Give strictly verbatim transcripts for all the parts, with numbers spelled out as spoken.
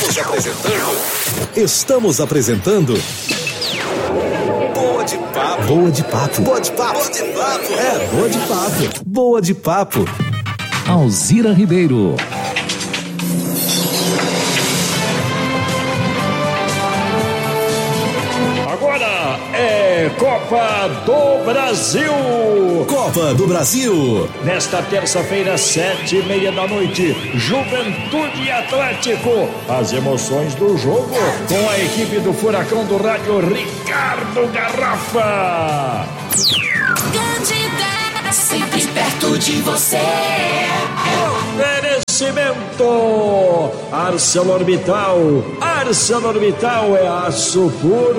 Estamos apresentando. Estamos apresentando. Boa de papo. Boa de papo. Boa de papo. Boa de papo. É, boa de papo. Boa de papo. Alzira Ribeiro. Agora é Copa do Brasil. Copa do Brasil. Nesta terça-feira, sete e meia da noite, Juventude e Atlético. As emoções do jogo com a equipe do Furacão do Rádio Ricardo Garrafa. Candida, sempre perto de você. Oferecimento ArcelorMittal. ArcelorMittal é aço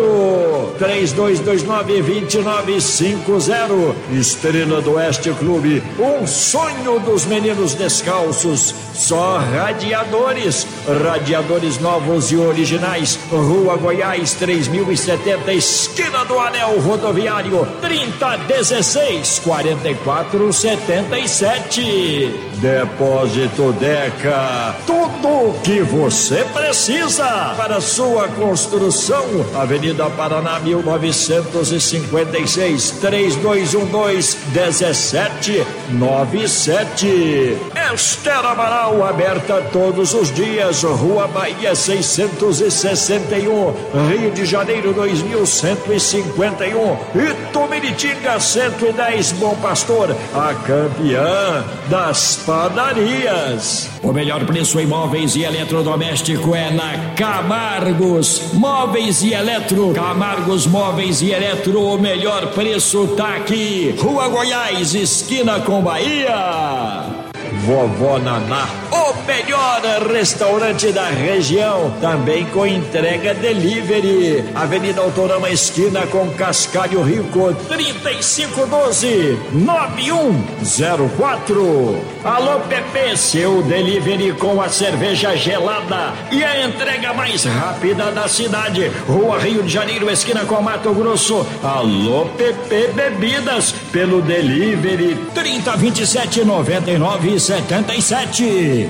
puro. três dois dois nove, dois nove cinco zero. Estrela do Oeste Clube, um sonho dos meninos descalços. Só radiadores, radiadores novos e originais. Rua Goiás três mil e setenta, esquina do Anel Rodoviário, trinta dezesseis, quarenta e quatro setenta e sete. Depósito Deca, tudo o que você precisa para sua construção. Avenida Paraná mil novecentos e cinquenta e seis, três dois um dois, um sete nove sete. Esther Amaral, aberta todos os dias. Rua Bahia seiscentos e sessenta e um, Rio de Janeiro dois mil cento e cinquenta e um. Itumiritinga cento e dez, Bom Pastor, a campeã das padarias. O melhor preço em móveis e eletrodoméstico é na Camargos Móveis e Eletro. Camargos Móveis e Eletro, o melhor preço tá aqui. Rua Goiás, esquina com Bahia. Vovó Naná, o melhor restaurante da região, também com entrega delivery. Avenida Autorama, esquina com Cascalho Rico, trinta e cinco doze, nove um zero quatro. Alô Pepe, seu delivery com a cerveja gelada e a entrega mais rápida da cidade. Rua Rio de Janeiro, esquina com Mato Grosso. Alô Pepe Bebidas, pelo delivery trinta, vinte e sete, noventa e nove, setenta e sete.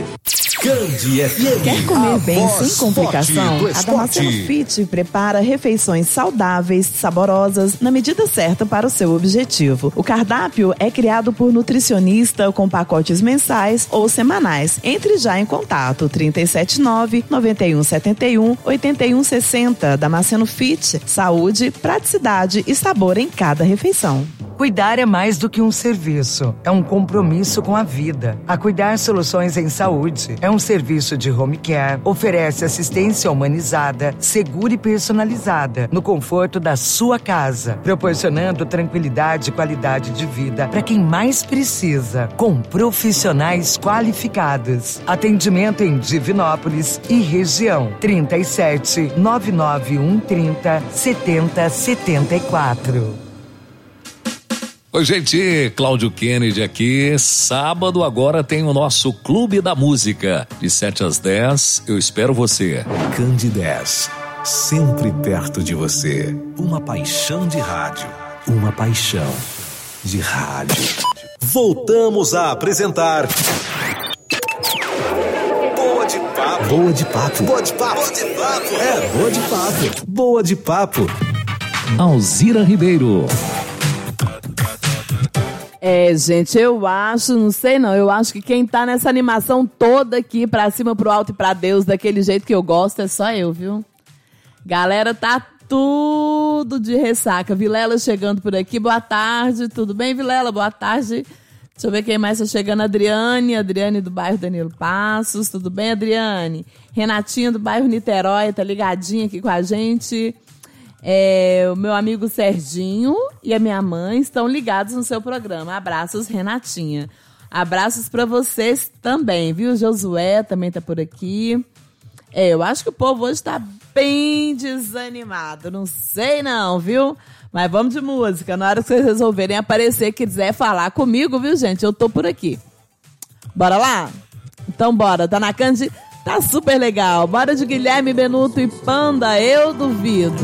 Candi F M. Quer comer bem sem complicação? A Damasceno Fit prepara refeições saudáveis, saborosas, na medida certa para o seu objetivo. O cardápio é criado por nutricionista com pacotes mensais ou semanais. Entre já em contato trinta e sete nove, noventa e um setenta e um, oitenta e um sessenta. Damasceno Fit, saúde, praticidade e sabor em cada refeição. Cuidar é mais do que um serviço, é um compromisso com a vida. A Cuidar Soluções em Saúde é um serviço de home care, oferece assistência humanizada, segura e personalizada, no conforto da sua casa, proporcionando tranquilidade e qualidade de vida para quem mais precisa, com profissionais qualificados. Atendimento em Divinópolis e região, trinta e sete, nove nove um, trinta, setenta, setenta e quatro. Oi, gente, Cláudio Kennedy aqui. Sábado agora tem o nosso Clube da Música. De sete às dez, eu espero você. Candi dez, sempre perto de você. Uma paixão de rádio. Uma paixão de rádio. Voltamos a apresentar. Boa de papo. Boa de papo. Boa de papo. Boa de papo. É, boa de papo. Boa de papo. Alzira Ribeiro. É, gente, eu acho, não sei não, eu acho que quem tá nessa animação toda aqui, pra cima, pro alto e pra Deus, daquele jeito que eu gosto, é só eu, viu? Galera, tá tudo de ressaca. Vilela chegando por aqui, boa tarde, tudo bem, Vilela? Boa tarde. Deixa eu ver quem mais tá chegando, Adriane, Adriane do bairro Danilo Passos, tudo bem, Adriane? Renatinha do bairro Niterói, tá ligadinha aqui com a gente. É, o meu amigo Serginho e a minha mãe estão ligados no seu programa. Abraços, Renatinha. Abraços pra vocês também, viu? Josué também tá por aqui. É, eu acho que o povo hoje tá bem desanimado. Não sei não, viu? Mas vamos de música. Na hora que vocês resolverem aparecer, quiser falar comigo, viu, gente? Eu tô por aqui. Bora lá? Então bora. Tá na Candi? Tá super legal. Bora de Guilherme Benuto e Panda, eu duvido.